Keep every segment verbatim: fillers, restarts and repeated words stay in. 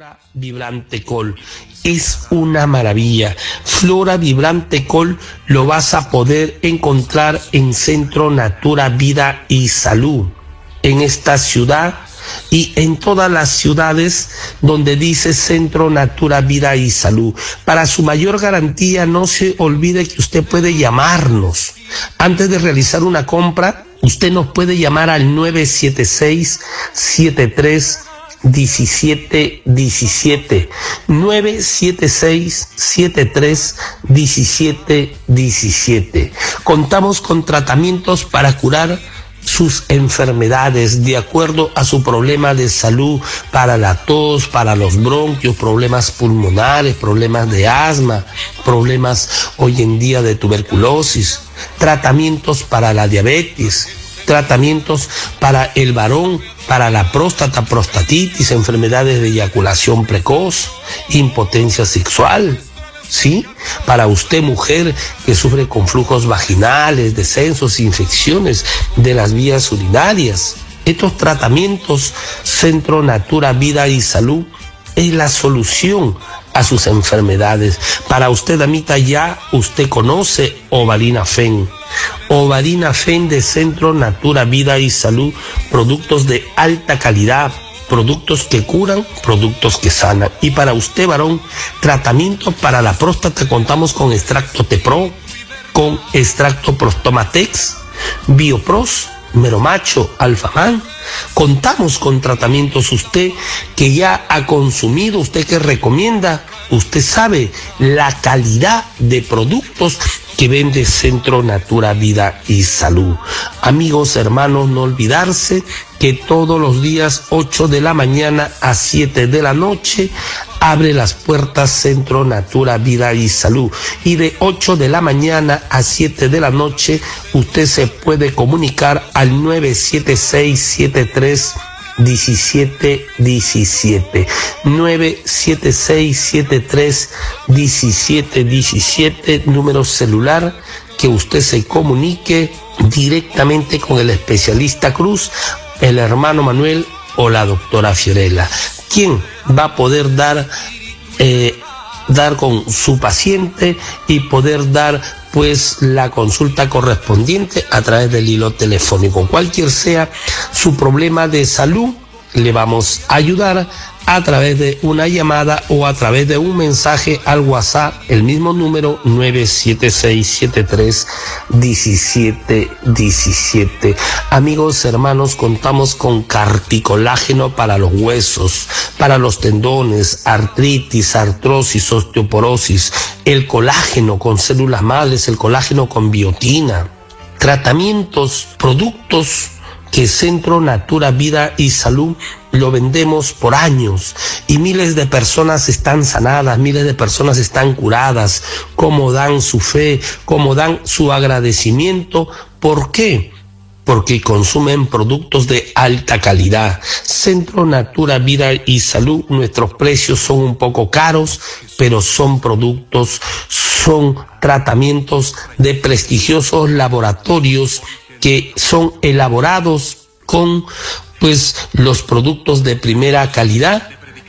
Flora Vibrante Col. Es una maravilla. Flora Vibrante Col lo vas a poder encontrar en Centro Natura Vida y Salud, en esta ciudad y en todas las ciudades donde dice Centro Natura Vida y Salud. Para su mayor garantía, no se olvide que usted puede llamarnos. Antes de realizar una compra, usted nos puede llamar al nueve siete seis, siete tres diecisiete diecisiete, nueve siete seis, siete tres diecisiete diecisiete. Contamos con tratamientos para curar sus enfermedades de acuerdo a su problema de salud, para la tos, para los bronquios, problemas pulmonares, problemas de asma, problemas hoy en día de tuberculosis, tratamientos para la diabetes, tratamientos para el varón, para la próstata, prostatitis, enfermedades de eyaculación precoz, impotencia sexual, ¿sí? Para usted, mujer, que sufre con flujos vaginales, descensos, infecciones de las vías urinarias. Estos tratamientos, Centro Natura Vida y Salud, es la solución a sus enfermedades. Para usted, damita, ya usted conoce Ovalina Fen. Ovalina Fen de Centro Natura Vida y Salud, productos de alta calidad, productos que curan, productos que sanan. Y para usted, varón, tratamiento para la próstata, contamos con extracto Tepro, con extracto Prostomatex, Biopros, Meromacho, Alfaman. Contamos con tratamientos, usted que ya ha consumido, usted que recomienda, usted sabe la calidad de productos que vende Centro Natura Vida y Salud. Amigos, hermanos, no olvidarse que todos los días ocho de la mañana a siete de la noche abre las puertas Centro Natura Vida y Salud, y de ocho de la mañana a siete de la noche usted se puede comunicar al nueve siete seis, siete tres diecisiete diecisiete, nueve siete seis, siete tres diecisiete diecisiete, número celular que usted se comunique directamente con el especialista Cruz, el hermano Manuel o la doctora Fiorella, quien va a poder dar eh, dar con su paciente y poder dar pues la consulta correspondiente a través del hilo telefónico. Cualquier sea su problema de salud, le vamos a ayudar a través de una llamada o a través de un mensaje al WhatsApp, el mismo número nueve siete seis, siete tres diecisiete diecisiete. Amigos, hermanos, contamos con carticolágeno para los huesos, para los tendones, artritis, artrosis, osteoporosis, el colágeno con células madres, el colágeno con biotina, tratamientos, productos que Centro Natura Vida y Salud lo vendemos por años y miles de personas están sanadas, miles de personas están curadas, como dan su fe, como dan su agradecimiento. ¿Por qué? Porque consumen productos de alta calidad. Centro Natura Vida y Salud, nuestros precios son un poco caros, pero son productos, son tratamientos de prestigiosos laboratorios que son elaborados con pues los productos de primera calidad,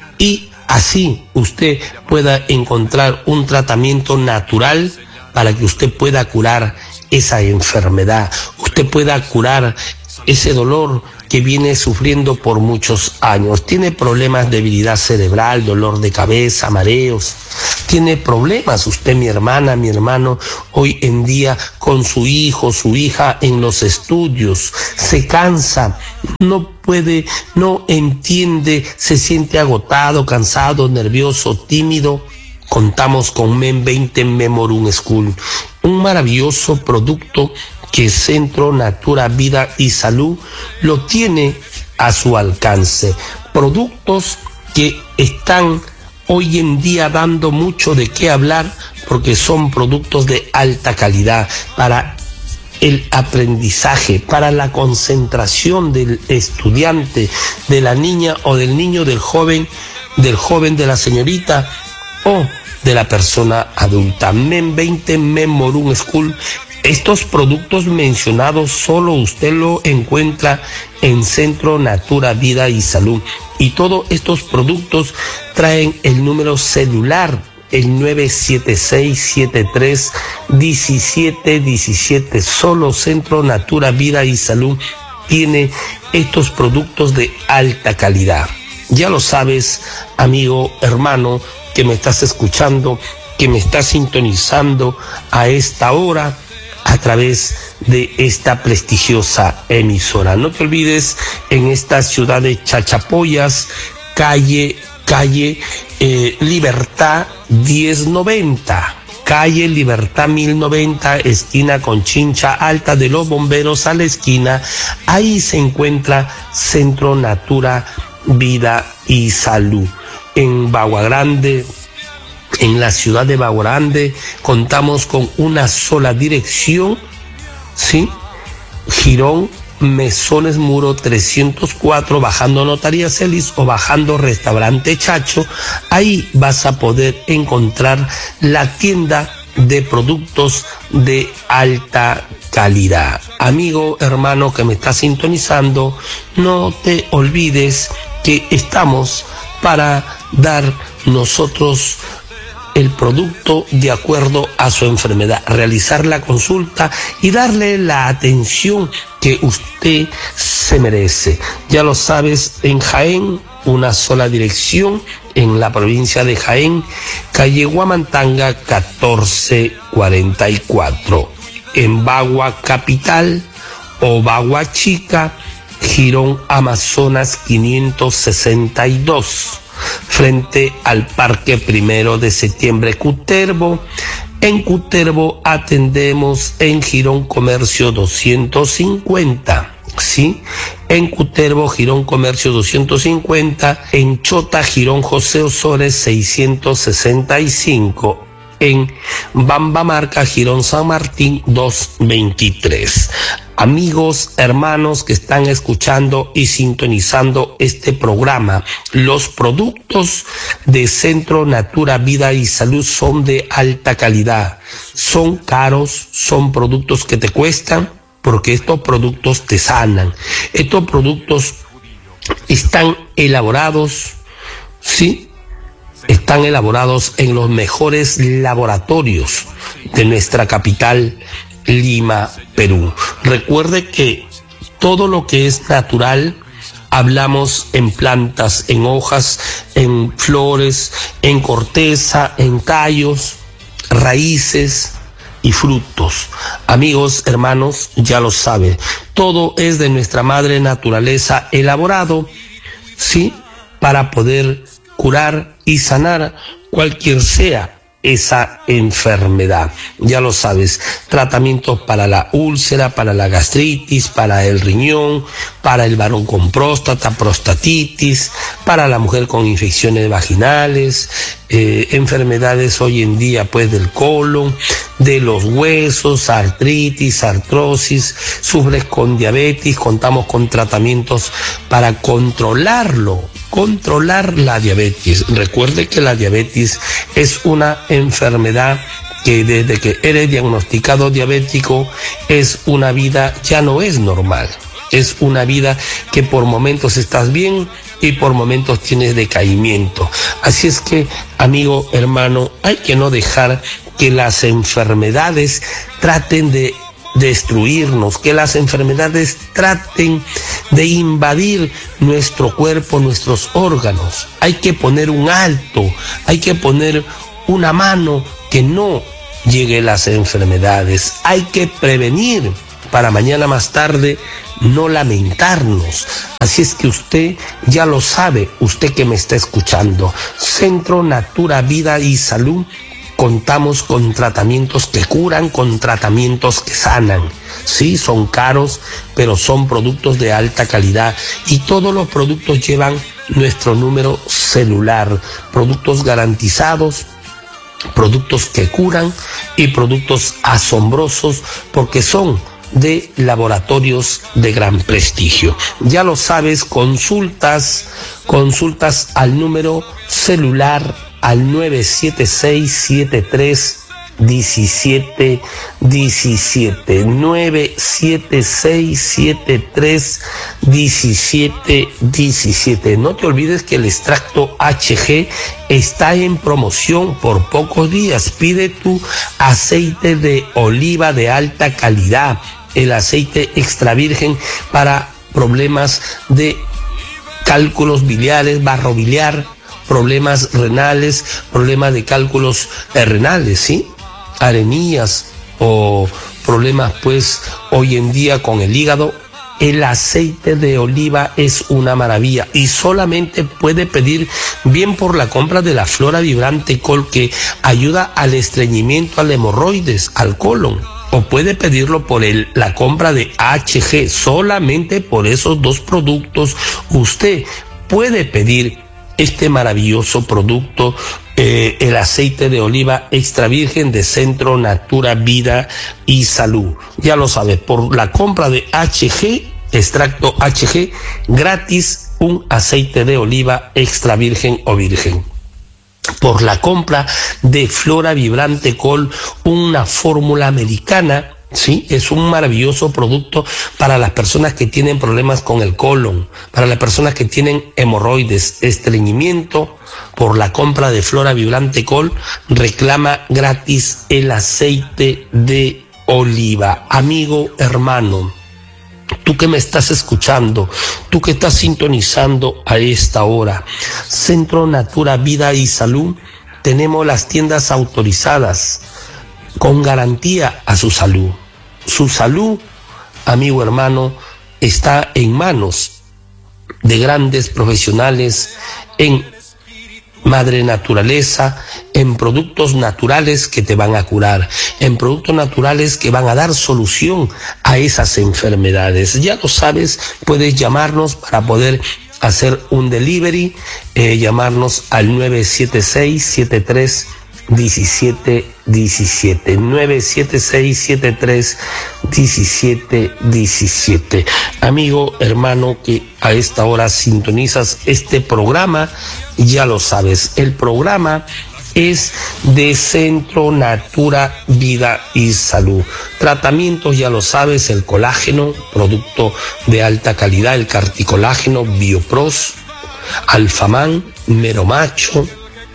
y así usted pueda encontrar un tratamiento natural para que usted pueda curar esa enfermedad, usted pueda curar ese dolor que viene sufriendo por muchos años. Tiene problemas de debilidad cerebral, dolor de cabeza, mareos. Tiene problemas usted, mi hermana, mi hermano, hoy en día con su hijo, su hija en los estudios. Se cansa, no puede, no entiende, se siente agotado, cansado, nervioso, tímido. Contamos con Men veinte Memorum School, un maravilloso producto que Centro Natura Vida y Salud lo tiene a su alcance. Productos que están hoy en día dando mucho de qué hablar porque son productos de alta calidad para el aprendizaje, para la concentración del estudiante, de la niña o del niño, del joven, del joven, de la señorita o de la persona adulta. Men veinte Memorum School Estos productos mencionados solo usted lo encuentra en Centro Natura Vida y Salud. Y todos estos productos traen el número celular, el nueve siete seis siete tres uno siete uno siete. Solo Centro Natura Vida y Salud tiene estos productos de alta calidad. Ya lo sabes, amigo, hermano, que me estás escuchando, que me estás sintonizando a esta hora a través de esta prestigiosa emisora. No te olvides, en esta ciudad de Chachapoyas, calle, calle eh, Libertad diez noventa, calle Libertad mil noventa, esquina con Chincha Alta de los Bomberos a la esquina. Ahí se encuentra Centro Natura Vida y Salud. En Bagua Grande, en la ciudad de Bagua Grande, contamos con una sola dirección, ¿sí? Girón Mesones Muro trescientos cuatro, bajando Notaría Celis o bajando Restaurante Chacho. Ahí vas a poder encontrar la tienda de productos de alta calidad. Amigo, hermano que me está sintonizando, no te olvides que estamos para dar nosotros el producto de acuerdo a su enfermedad, realizar la consulta y darle la atención que usted se merece. Ya lo sabes, en Jaén, una sola dirección, en la provincia de Jaén, calle Huamantanga catorce cuarenta y cuatro. En Bagua Capital o Bagua Chica, Girón Amazonas quinientos sesenta y dos. Frente al Parque Primero de Septiembre, Cutervo. En Cutervo atendemos en Girón Comercio doscientos cincuenta, ¿sí? En Cutervo, Girón Comercio doscientos cincuenta. En Chota, Girón José Osores seiscientos sesenta y cinco. En Bambamarca, Girón San Martín doscientos veintitrés. Amigos, hermanos que están escuchando y sintonizando este programa, los productos de Centro Natura Vida y Salud son de alta calidad. Son caros, son productos que te cuestan, porque estos productos te sanan. Estos productos están elaborados, ¿sí? Están elaborados en los mejores laboratorios de nuestra capital, Lima, Perú. Recuerde que todo lo que es natural, hablamos en plantas, en hojas, en flores, en corteza, en tallos, raíces y frutos. Amigos, hermanos, ya lo saben, todo es de nuestra madre naturaleza elaborado, ¿sí? Para poder curar y sanar cualquier sea esa enfermedad. Ya lo sabes, tratamientos para la úlcera, para la gastritis, para el riñón, para el varón con próstata, prostatitis, para la mujer con infecciones vaginales, eh, enfermedades hoy en día pues del colon, de los huesos, artritis, artrosis, sufres con diabetes, contamos con tratamientos para controlarlo, controlar la diabetes. Recuerde que la diabetes es una enfermedad que desde que eres diagnosticado diabético es una vida, ya no es normal. Es una vida que por momentos estás bien y por momentos tienes decaimiento. Así es que, amigo, hermano, hay que no dejar que las enfermedades traten de destruirnos, que las enfermedades traten de invadir nuestro cuerpo, nuestros órganos. Hay que poner un alto, hay que poner una mano que no llegue las enfermedades. Hay que prevenir para mañana más tarde no lamentarnos. Así es que usted ya lo sabe, usted que me está escuchando. Centro Natura Vida y Salud. Contamos con tratamientos que curan, con tratamientos que sanan. Sí, son caros, pero son productos de alta calidad. Y todos los productos llevan nuestro número celular. Productos garantizados, productos que curan y productos asombrosos porque son de laboratorios de gran prestigio. Ya lo sabes, consultas, consultas al número celular al nueve siete seis siete tres diecisiete diecisiete, nueve siete seis siete tres diecisiete diecisiete. No te olvides que el extracto H G está en promoción por pocos días. Pide tu aceite de oliva de alta calidad, el aceite extra virgen para problemas de cálculos biliares, barro biliar, problemas renales, problemas de cálculos eh, renales, ¿sí? Arenillas o problemas pues hoy en día con el hígado. El aceite de oliva es una maravilla y solamente puede pedir bien por la compra de la Flora Vibrante Col, que ayuda al estreñimiento, al hemorroides, al colon, o puede pedirlo por el, la compra de H G. Solamente por esos dos productos usted puede pedir este maravilloso producto, eh, el aceite de oliva extra virgen de Centro Natura Vida y Salud. Ya lo sabe, por la compra de H G, extracto H G, gratis un aceite de oliva extra virgen o virgen. Por la compra de Flora Vibrante Col, una fórmula americana, sí, es un maravilloso producto para las personas que tienen problemas con el colon, para las personas que tienen hemorroides, estreñimiento. Por la compra de Flora Vibrante Col, reclama gratis el aceite de oliva. Amigo, hermano, tú que me estás escuchando, tú que estás sintonizando a esta hora, Centro Natura Vida y Salud, tenemos las tiendas autorizadas con garantía a su salud. Su salud, amigo, hermano, está en manos de grandes profesionales en madre naturaleza, en productos naturales que te van a curar, en productos naturales que van a dar solución a esas enfermedades. Ya lo sabes, puedes llamarnos para poder hacer un delivery, eh, llamarnos al nueve siete seis siete tres diecisiete diecisiete, nueve siete seis siete tres diecisiete diecisiete. Amigo, hermano, que a esta hora sintonizas este programa, ya lo sabes, el programa es de Centro Natura Vida y Salud. Tratamientos, ya lo sabes, el colágeno, producto de alta calidad, el carticolágeno, Biopros, Alfaman, Meromacho.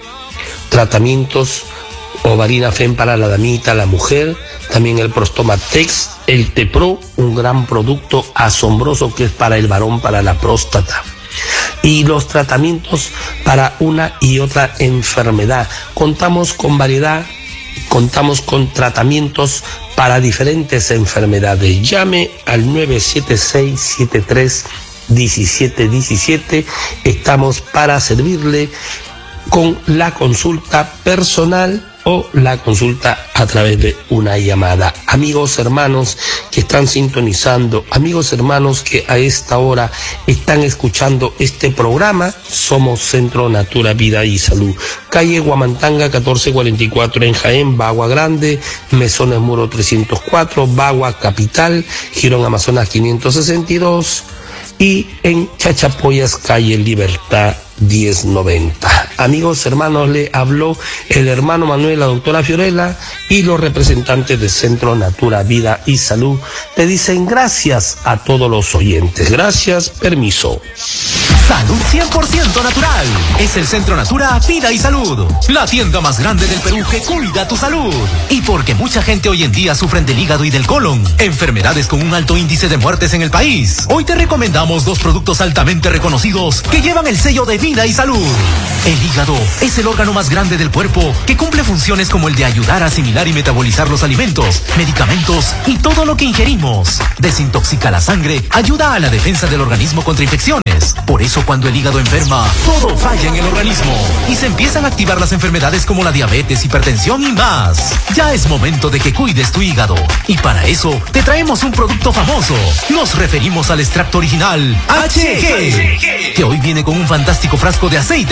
Tratamientos Ovarina Fem para la damita, la mujer, también el Prostomatex, el Tepro, un gran producto asombroso que es para el varón, para la próstata. Y los tratamientos para una y otra enfermedad. Contamos con variedad, contamos con tratamientos para diferentes enfermedades. Llame al nueve siete seis siete tres diecisiete diecisiete. Estamos para servirle con la consulta personal o la consulta a través de una llamada. Amigos, hermanos que están sintonizando, amigos, hermanos que a esta hora están escuchando este programa, somos Centro Natura Vida y Salud. Calle Huamantanga catorce cuarenta y cuatro en Jaén, Bagua Grande, Mesones Muro trescientos cuatro, Bagua Capital, Girón Amazonas quinientos sesenta y dos y en Chachapoyas, calle Libertad diez noventa. Amigos, hermanos, le habló el hermano Manuel, la doctora Fiorella, y los representantes de Centro Natura Vida y Salud te dicen gracias a todos los oyentes. Gracias, permiso. Salud cien por ciento natural. Es el Centro Natura Vida y Salud, la tienda más grande del Perú que cuida tu salud. Y porque mucha gente hoy en día sufren del hígado y del colon, enfermedades con un alto índice de muertes en el país, hoy te recomendamos dos productos altamente reconocidos que llevan el sello de Vida y Salud. El hígado es el órgano más grande del cuerpo que cumple funciones como el de ayudar a asimilar y metabolizar los alimentos, medicamentos y todo lo que ingerimos. Desintoxica la sangre, ayuda a la defensa del organismo contra infecciones. Por eso cuando el hígado enferma, todo falla en el organismo y se empiezan a activar las enfermedades como la diabetes, hipertensión y más. Ya es momento de que cuides tu hígado y para eso te traemos un producto famoso. Nos referimos al extracto original H G, que hoy viene con un fantástico frasco de aceite de oliva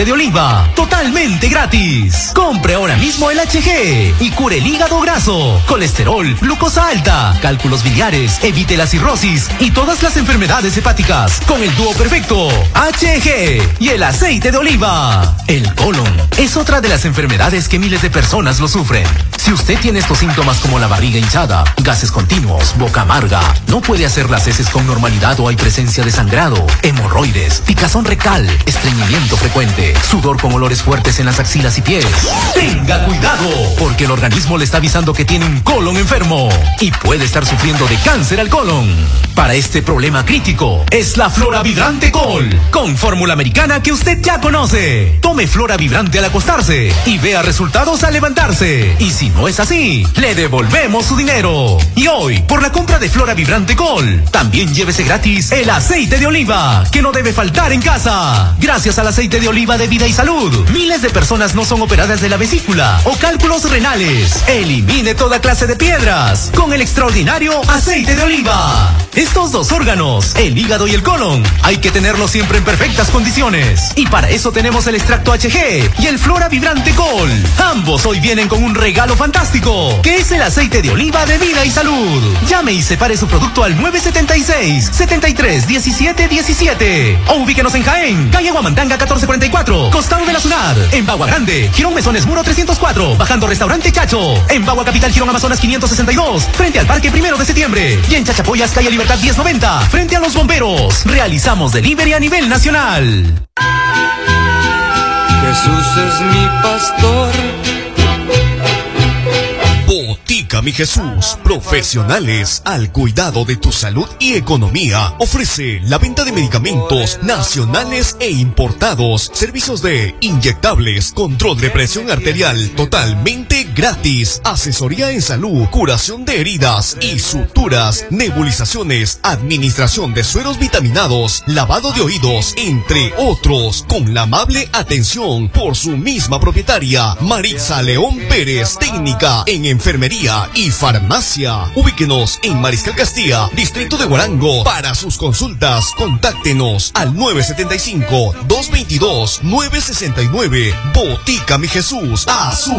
Oliva, totalmente gratis. Compre ahora mismo el H G y cure el hígado graso, colesterol, glucosa alta, cálculos biliares, evite la cirrosis y todas las enfermedades hepáticas con el dúo perfecto H G y el aceite de oliva. El colon es otra de las enfermedades que miles de personas lo sufren. Si usted tiene estos síntomas como la barriga hinchada, gases continuos, boca amarga, no puede hacer las heces con normalidad o hay presencia de sangrado, hemorroides, picazón rectal, estreñimiento frecuente, sudor con olores fuertes en las axilas y pies, tenga cuidado, porque el organismo le está avisando que tiene un colon enfermo y puede estar sufriendo de cáncer al colon. Para este problema crítico es la Flora Vibrante Col, con fórmula americana que usted ya conoce. Tome Flora Vibrante al acostarse y vea resultados al levantarse. Y si no es así, le devolvemos su dinero. Y hoy, por la compra de Flora Vibrante Col, también llévese gratis el aceite de oliva, que no debe faltar en casa. Gracias al aceite de oliva de Vida y Salud, miles de personas no son operadas de la vesícula o cálculos renales. Elimine toda clase de piedras con el extraordinario aceite de oliva. Estos dos órganos, el hígado y el colon, hay que tenerlos siempre en perfectas condiciones. Y para eso tenemos el extracto H G y el Flora Vibrante Col. Ambos hoy vienen con un regalo fantástico, que es el aceite de oliva de Vida y Salud. Llame y separe su producto al nueve siete seis, siete tres, diecisiete diecisiete. O ubíquenos en Jaén, calle Guamantanga catorce cuarenta y cuatro, costado de la SUNAR. En Bagua Grande, Girón Mesones Muro trescientos cuatro, bajando Restaurante Chacho. En Bagua Capital, Girón Amazonas quinientos sesenta y dos, frente al Parque Primero de Septiembre. Y en Chachapoyas, calle Libertad diez noventa, frente a los bomberos. Realizamos delivery a nivel nacional. Jesús es mi pastor. Botica Mi Jesús, profesionales al cuidado de tu salud y economía. Ofrece la venta de medicamentos nacionales e importados, servicios de inyectables, control de presión arterial totalmente gratis, asesoría en salud, curación de heridas y suturas, nebulizaciones, administración de sueros vitaminados, lavado de oídos, entre otros, con la amable atención por su misma propietaria, Maritza León Pérez, técnica en enfermería y farmacia. Ubíquenos en Mariscal Castilla, distrito de Guarango. Para sus consultas, contáctenos al nueve siete cinco, dos dos dos, nueve seis nueve. Botica Mi Jesús, a su